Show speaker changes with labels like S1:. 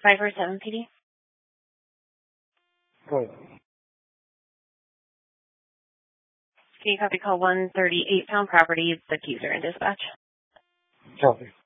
S1: 547 PD.
S2: Go ahead.
S1: Can you copy call 138 Pound Property? The keys are in dispatch.
S2: Copy.